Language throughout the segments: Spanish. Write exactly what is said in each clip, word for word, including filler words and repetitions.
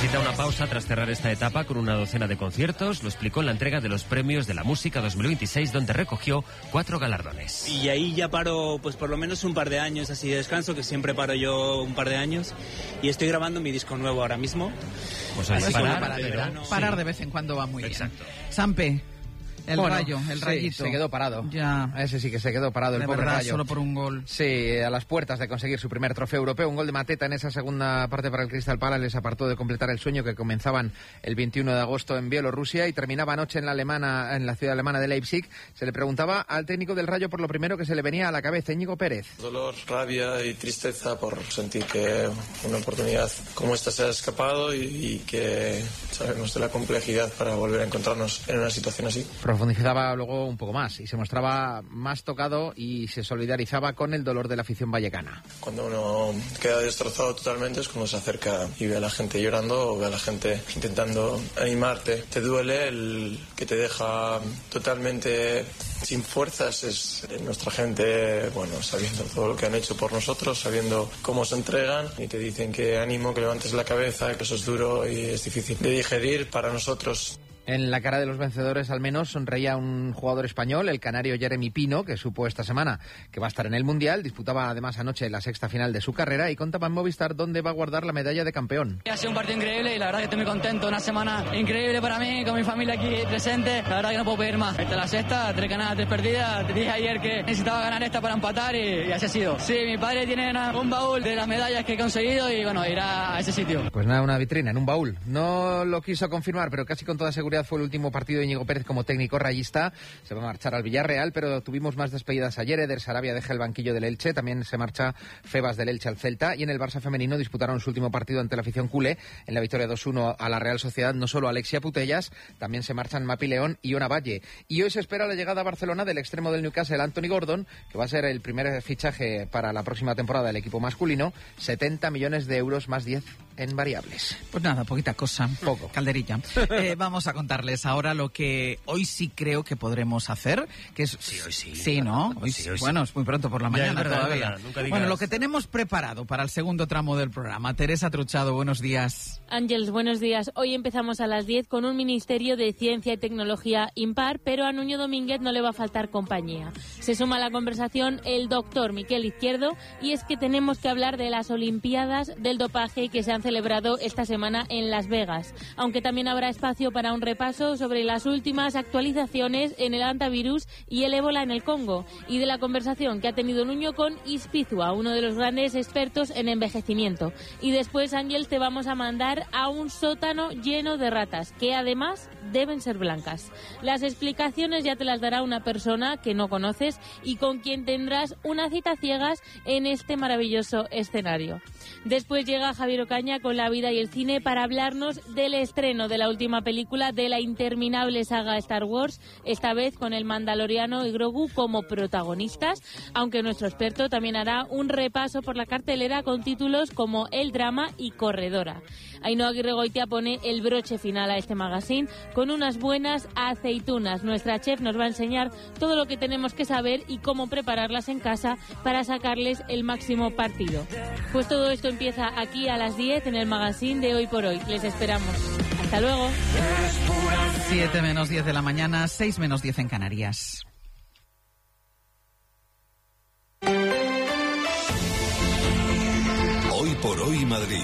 necesita una pausa tras cerrar esta etapa con una docena de conciertos. Lo explicó en la entrega de los premios de la música dos mil veintiséis, donde recogió cuatro galardones. Y ahí ya paro, pues por lo menos un par de años así de descanso, que siempre paro yo un par de años. Y estoy grabando mi disco nuevo ahora mismo. Pues hay que parar, parar, pero, pero, parar de vez en cuando va muy Exacto. bien. Sampe. El bueno, Rayo, el sí, Rayito. se quedó parado. Ya. Ese sí que se quedó parado, el de pobre verdad, Rayo. solo por un gol. Sí, a las puertas de conseguir su primer trofeo europeo. Un gol de Mateta en esa segunda parte para el Crystal Palace les apartó de completar el sueño que comenzaban el veintiuno de agosto en Bielorrusia y terminaba anoche en la alemana, en la ciudad alemana de Leipzig. Se le preguntaba al técnico del Rayo por lo primero que se le venía a la cabeza, Íñigo Pérez. Dolor, rabia y tristeza por sentir que una oportunidad como esta se ha escapado y, y que sabemos de la complejidad para volver a encontrarnos en una situación así. Profundizaba luego un poco más y se mostraba más tocado y se solidarizaba con el dolor de la afición vallecana. Cuando uno queda destrozado totalmente es cuando se acerca y ve a la gente llorando o ve a la gente intentando animarte. Te duele el que te deja totalmente sin fuerzas. Es nuestra gente, bueno, sabiendo todo lo que han hecho por nosotros, sabiendo cómo se entregan y te dicen que ánimo, que levantes la cabeza, que eso es duro y es difícil de digerir para nosotros. En la cara de los vencedores al menos sonreía un jugador español, el canario Jeremy Pino, que supo esta semana que va a estar en el Mundial. Disputaba además anoche la sexta final de su carrera y contaba en Movistar dónde va a guardar la medalla de campeón. Ha sido un partido increíble y la verdad que estoy muy contento. Una semana increíble para mí, con mi familia aquí presente. La verdad que no puedo pedir más. Esta es la sexta, tres ganadas, tres perdidas. Te dije ayer que necesitaba ganar esta para empatar y, y así ha sido. Sí, mi padre tiene una, un baúl de las medallas que he conseguido y bueno, irá a ese sitio. Pues nada, una vitrina en un baúl. No lo quiso confirmar, pero casi con toda seguridad fue el último partido de Íñigo Pérez como técnico rayista. Se va a marchar al Villarreal, pero tuvimos más despedidas ayer. Eder Sarabia deja el banquillo del Elche, también se marcha Febas del Elche al Celta, y en el Barça femenino disputaron su último partido ante la afición culé en la victoria dos uno a la Real Sociedad. No solo Alexia Putellas, también se marchan Mapi León y Ona Valle. Y hoy se espera la llegada a Barcelona del extremo del Newcastle, Anthony Gordon, que va a ser el primer fichaje para la próxima temporada del equipo masculino. setenta millones de euros más diez en variables. Pues nada, poquita cosa. Poco. Calderilla. Eh, vamos a contarles ahora lo que hoy sí creo que podremos hacer, que es... Sí, hoy sí. Sí, ¿no? Hoy sí, sí. Hoy sí. Bueno, es muy pronto por la mañana ya, es verdad, todavía. es verdad. Nunca digas... Bueno, lo que tenemos preparado para el segundo tramo del programa. Teresa Truchado, buenos días. Ángeles, buenos días. Hoy empezamos a las diez con un Ministerio de Ciencia y Tecnología impar, pero a Nuño Domínguez no le va a faltar compañía. Se suma a la conversación el doctor Miquel Izquierdo, y es que tenemos que hablar de las Olimpiadas del dopaje que se han celebrado esta semana en Las Vegas, aunque también habrá espacio para un repaso sobre las últimas actualizaciones en el antivirus y el ébola en el Congo, y de la conversación que ha tenido Nuño con Ispizua, uno de los grandes expertos en envejecimiento. Y después, Ángel, te vamos a mandar a un sótano lleno de ratas, que además deben ser blancas. Las explicaciones ya te las dará una persona que no conoces y con quien tendrás una cita ciegas en este maravilloso escenario. Después llega Javier Ocaña con la vida y el cine para hablarnos del estreno de la última película de la interminable saga Star Wars, esta vez con el Mandaloriano y Grogu como protagonistas, aunque nuestro experto también hará un repaso por la cartelera con títulos como El Drama y Corredora. Ainhoa Aguirregoitia pone el broche final a este magazine con unas buenas aceitunas. Nuestra chef nos va a enseñar todo lo que tenemos que saber y cómo prepararlas en casa para sacarles el máximo partido. Pues todo esto empieza aquí a las diez en el magazine de Hoy por Hoy. Les esperamos. Hasta luego. siete menos diez de la mañana, seis menos diez en Canarias. Hoy por Hoy Madrid.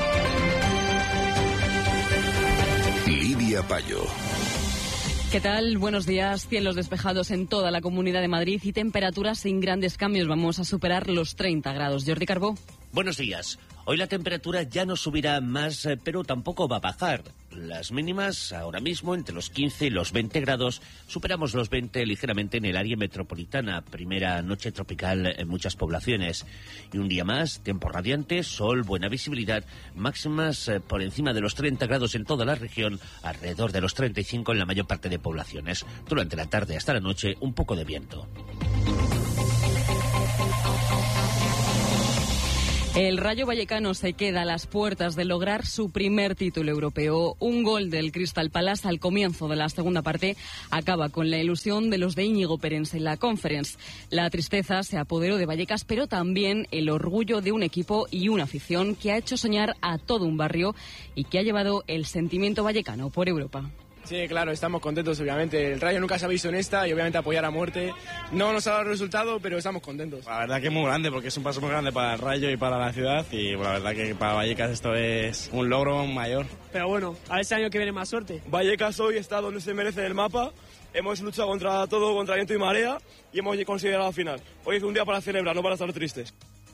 Lidia Payo. ¿Qué tal? Buenos días. Cielos despejados en toda la Comunidad de Madrid y temperaturas sin grandes cambios. Vamos a superar los treinta grados. Jordi Carbó. Buenos días. Hoy la temperatura ya no subirá más, pero tampoco va a bajar. Las mínimas ahora mismo entre los quince y los veinte grados. Superamos los veinte ligeramente en el área metropolitana. Primera noche tropical en muchas poblaciones. Y un día más, tiempo radiante, sol, buena visibilidad. Máximas por encima de los treinta grados en toda la región. Alrededor de los treinta y cinco en la mayor parte de poblaciones. Durante la tarde hasta la noche, un poco de viento. El Rayo Vallecano se queda a las puertas de lograr su primer título europeo. Un gol del Crystal Palace al comienzo de la segunda parte acaba con la ilusión de los de Íñigo Pérez en la Conference. La tristeza se apoderó de Vallecas, pero también el orgullo de un equipo y una afición que ha hecho soñar a todo un barrio y que ha llevado el sentimiento vallecano por Europa. Sí, claro, estamos contentos, obviamente. El Rayo nunca se ha visto en esta y obviamente apoyar a muerte. No nos ha dado el resultado, pero estamos contentos. La verdad que es muy grande, porque es un paso muy grande para el Rayo y para la ciudad. Y la verdad que para Vallecas esto es un logro mayor. Pero bueno, a ver si año que viene más suerte. Vallecas hoy está donde se merece en el mapa. Hemos luchado contra todo, contra viento y marea, y hemos conseguido la final. Hoy es un día para celebrar, no para estar tristes.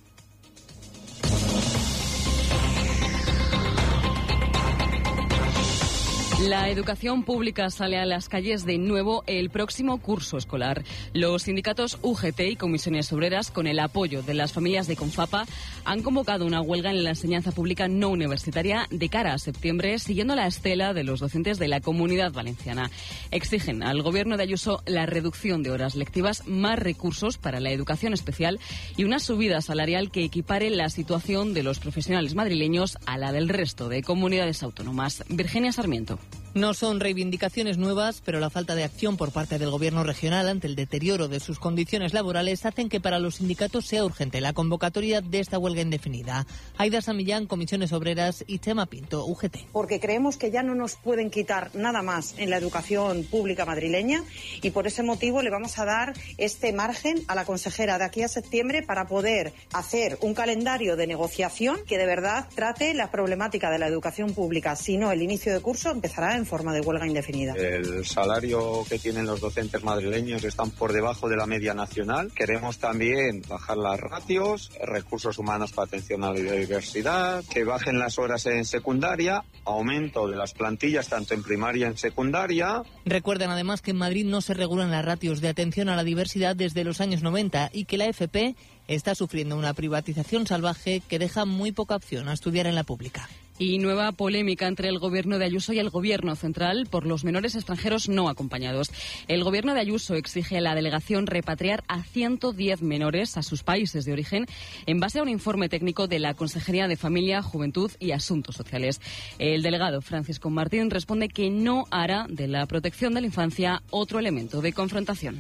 La educación pública sale a las calles de nuevo el próximo curso escolar. Los sindicatos U G T y comisiones obreras, con el apoyo de las familias de Confapa, han convocado una huelga en la enseñanza pública no universitaria de cara a septiembre, siguiendo la estela de los docentes de la Comunidad Valenciana. Exigen al gobierno de Ayuso la reducción de horas lectivas, más recursos para la educación especial y una subida salarial que equipare la situación de los profesionales madrileños a la del resto de comunidades autónomas. Virginia Sarmiento. No son reivindicaciones nuevas, pero la falta de acción por parte del Gobierno regional ante el deterioro de sus condiciones laborales hacen que para los sindicatos sea urgente la convocatoria de esta huelga indefinida. Aida Samillán, Comisiones Obreras, y Chema Pinto, U G T. Porque creemos que ya no nos pueden quitar nada más en la educación pública madrileña y por ese motivo le vamos a dar este margen a la consejera de aquí a septiembre para poder hacer un calendario de negociación que de verdad trate la problemática de la educación pública. Si no, el inicio de curso empezará en forma de huelga indefinida. El salario que tienen los docentes madrileños están por debajo de la media nacional. Queremos también bajar las ratios, recursos humanos para atención a la diversidad, que bajen las horas en secundaria, aumento de las plantillas tanto en primaria como en secundaria. Recuerdan además que en Madrid no se regulan las ratios de atención a la diversidad desde los años noventa y que la F P está sufriendo una privatización salvaje que deja muy poca opción a estudiar en la pública. Y nueva polémica entre el gobierno de Ayuso y el gobierno central por los menores extranjeros no acompañados. El gobierno de Ayuso exige a la delegación repatriar a ciento diez menores a sus países de origen en base a un informe técnico de la Consejería de Familia, Juventud y Asuntos Sociales. El delegado Francisco Martín responde que no hará de la protección de la infancia otro elemento de confrontación.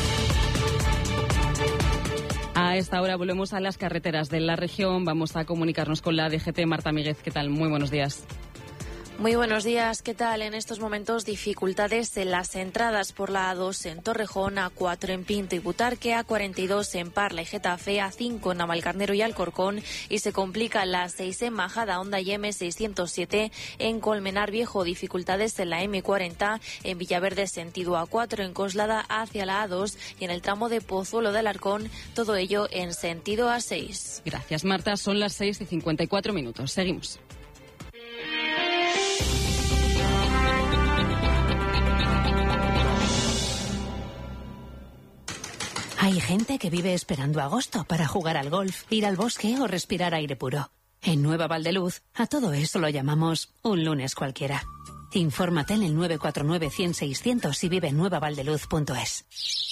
A esta hora volvemos a las carreteras de la región. Vamos a comunicarnos con la D G T. Marta Míguez, ¿qué tal? Muy buenos días. Muy buenos días, ¿qué tal? En estos momentos dificultades en las entradas por la A dos en Torrejón, A cuatro en Pinto y Butarque, A cuarenta y dos en Parla y Getafe, A cinco en Navalcarnero y Alcorcón y se complica la A seis en Majada Honda y M seiscientos siete en Colmenar Viejo. Dificultades en la M cuarenta en Villaverde sentido A cuatro en Coslada hacia la A dos y en el tramo de Pozuelo de Alarcón, todo ello en sentido A seis. Gracias, Marta. Son las seis y cincuenta y cuatro minutos. Seguimos. Hay gente que vive esperando agosto para jugar al golf, ir al bosque o respirar aire puro. En Nueva Valdeluz, a todo eso lo llamamos un lunes cualquiera. Infórmate en el nueve cuatro nueve, cien, seiscientos y vive en nueva valdeluz punto es.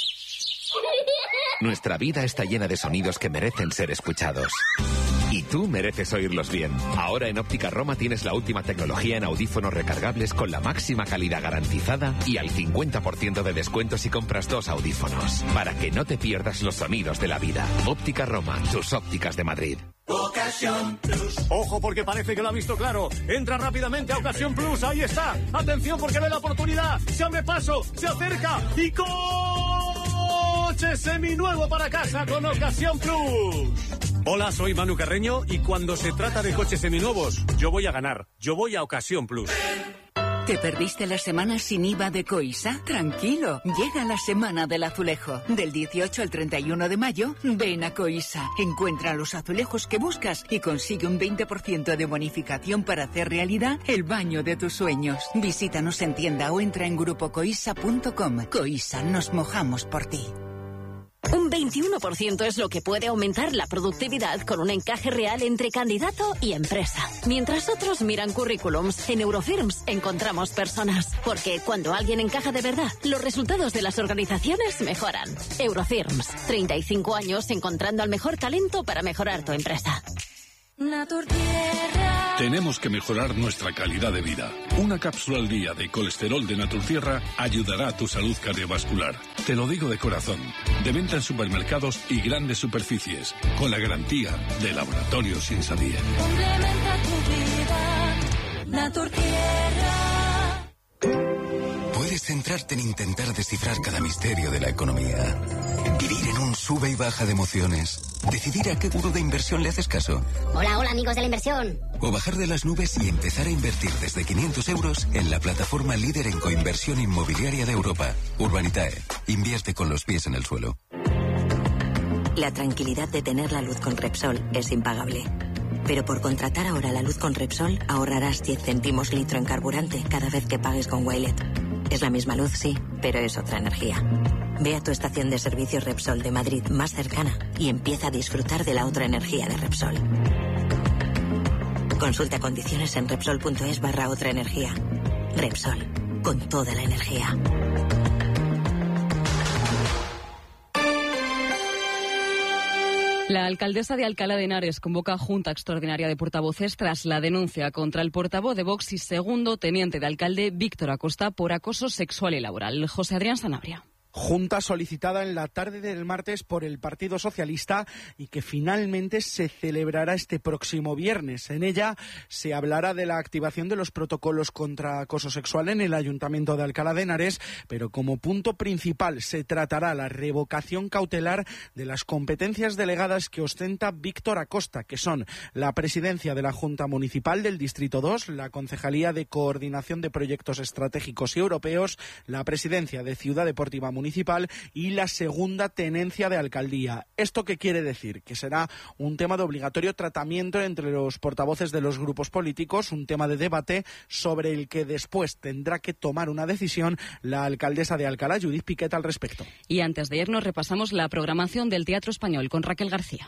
Nuestra vida está llena de sonidos que merecen ser escuchados. Y tú mereces oírlos bien. Ahora en Óptica Roma tienes la última tecnología en audífonos recargables con la máxima calidad garantizada y al cincuenta por ciento de descuento si compras dos audífonos. Para que no te pierdas los sonidos de la vida. Óptica Roma, tus ópticas de Madrid. Ocasión Plus. Ojo porque parece que lo ha visto claro. Entra rápidamente a Ocasión Plus. Ahí está. Atención porque ve la oportunidad. Se abre paso. Se acerca. Y coche seminuevo para casa con Ocasión Plus. Hola, soy Manu Carreño y cuando se trata de coches seminuevos, yo voy a ganar. Yo voy a Ocasión Plus. ¿Te perdiste la semana sin I V A de Coisa? Tranquilo, llega la semana del azulejo. Del dieciocho al treinta y uno de mayo, ven a Coisa. Encuentra los azulejos que buscas y consigue un veinte por ciento de bonificación para hacer realidad el baño de tus sueños. Visítanos en tienda o entra en grupo coisa punto com. Coisa, nos mojamos por ti. Un veintiuno por ciento es lo que puede aumentar la productividad con un encaje real entre candidato y empresa. Mientras otros miran currículums, en Eurofirms encontramos personas. Porque cuando alguien encaja de verdad, los resultados de las organizaciones mejoran. Eurofirms, treinta y cinco años encontrando al mejor talento para mejorar tu empresa. Naturtierra. Tenemos que mejorar nuestra calidad de vida. Una cápsula al día de colesterol de Naturtierra ayudará a tu salud cardiovascular. Te lo digo de corazón. De venta en supermercados y grandes superficies, con la garantía de Laboratorios Insadir. Complementa tu vida. Naturtierra. Puedes centrarte en intentar descifrar cada misterio de la economía. Vivir en un sube y baja de emociones. Decidir a qué gurú de inversión le haces caso. Hola, hola amigos de la inversión. O bajar de las nubes y empezar a invertir desde quinientos euros en la plataforma líder en coinversión inmobiliaria de Europa. Urbanitae. Invierte con los pies en el suelo. La tranquilidad de tener la luz con Repsol es impagable. Pero por contratar ahora la luz con Repsol ahorrarás diez céntimos litro en carburante cada vez que pagues con Wilet. Es la misma luz, sí, pero es otra energía. Ve a tu estación de servicios Repsol de Madrid más cercana y empieza a disfrutar de la otra energía de Repsol. Consulta condiciones en Repsol.es barra otra energía. Repsol, con toda la energía. La alcaldesa de Alcalá de Henares convoca junta extraordinaria de portavoces tras la denuncia contra el portavoz de Vox y segundo teniente de alcalde Víctor Acosta por acoso sexual y laboral. José Adrián Sanabria. Junta solicitada en la tarde del martes por el Partido Socialista y que finalmente se celebrará este próximo viernes. En ella se hablará de la activación de los protocolos contra acoso sexual en el Ayuntamiento de Alcalá de Henares, pero como punto principal se tratará la revocación cautelar de las competencias delegadas que ostenta Víctor Acosta, que son la presidencia de la Junta Municipal del Distrito dos, la Concejalía de Coordinación de Proyectos Estratégicos y Europeos, la presidencia de Ciudad Deportiva Municipal municipal y la segunda tenencia de alcaldía. ¿Esto qué quiere decir? Que será un tema de obligatorio tratamiento entre los portavoces de los grupos políticos, un tema de debate sobre el que después tendrá que tomar una decisión la alcaldesa de Alcalá, Judith Piquet, al respecto. Y antes de irnos repasamos la programación del Teatro Español con Raquel García.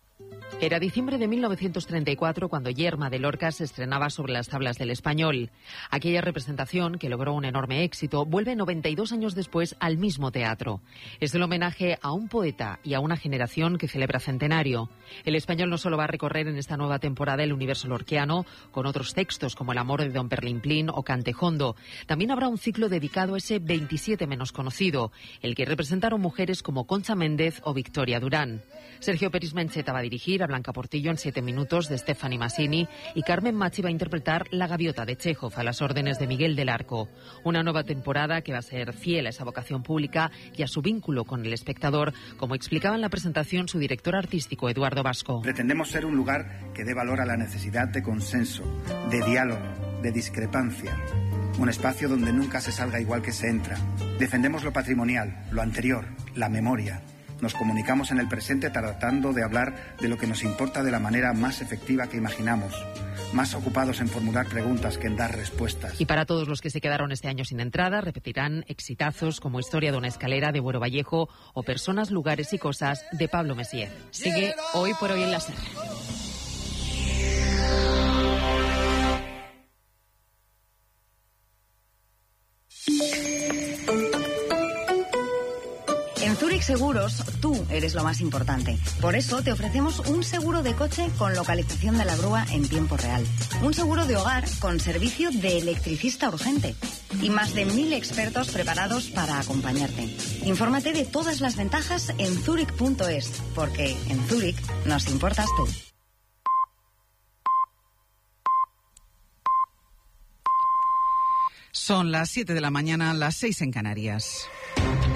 Era diciembre de mil novecientos treinta y cuatro cuando Yerma de Lorca se estrenaba sobre las tablas del Español. Aquella representación, que logró un enorme éxito, vuelve noventa y dos años después al mismo teatro. Es el homenaje a un poeta y a una generación que celebra centenario. El Español no solo va a recorrer en esta nueva temporada el universo lorquiano, con otros textos como El amor de Don Perlimplín o Cantejondo. También habrá un ciclo dedicado a ese veintisiete menos conocido, el que representaron mujeres como Concha Méndez o Victoria Durán. Sergio Peris Mencheta va a dirigir, a Blanca Portillo en Siete minutos de Stefani Massini y Carmen Machi va a interpretar La gaviota de Chekhov a las órdenes de Miguel del Arco. Una nueva temporada que va a ser fiel a esa vocación pública y a su vínculo con el espectador, como explicaba en la presentación su director artístico Eduardo Vasco. Pretendemos ser un lugar que dé valor a la necesidad de consenso, de diálogo, de discrepancia. Un espacio donde nunca se salga igual que se entra. Defendemos lo patrimonial, lo anterior, la memoria. Nos comunicamos en el presente tratando de hablar de lo que nos importa de la manera más efectiva que imaginamos, más ocupados en formular preguntas que en dar respuestas. Y para todos los que se quedaron este año sin entrada, repetirán exitazos como Historia de una escalera de Buero Vallejo o Personas, lugares y cosas de Pablo Messier. Sigue Hoy por Hoy en la SER. En Zurich Seguros, tú eres lo más importante. Por eso te ofrecemos un seguro de coche con localización de la grúa en tiempo real. Un seguro de hogar con servicio de electricista urgente. Y más de mil expertos preparados para acompañarte. Infórmate de todas las ventajas en zurich punto es, porque en Zurich nos importas tú. Son las siete de la mañana, las seis en Canarias.